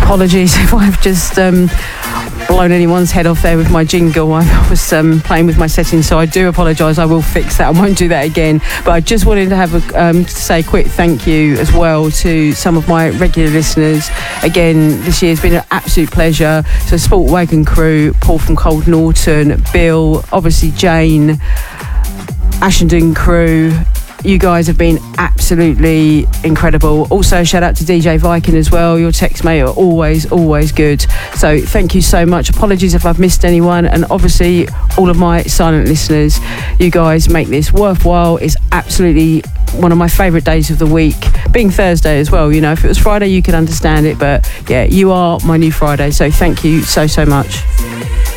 apologies if I've just blown anyone's head off there with my jingle. I was playing with my settings, so I do apologise. I will fix that. I won't do that again. But I just wanted to have to say a quick thank you as well to some of my regular listeners. Again, this year has been an absolute pleasure. So Sport Wagon crew, Paul from Cold Norton, Bill, obviously Jane, Ashenden crew. You guys have been absolutely incredible. Also, shout out to DJ Viking as well. Your texts, mate, are always good. So thank you so much. Apologies if I've missed anyone. And obviously, all of my silent listeners, you guys make this worthwhile. It's absolutely one of my favourite days of the week. Being Thursday as well, you know, if it was Friday, you could understand it. But yeah, you are my new Friday. So thank you so much.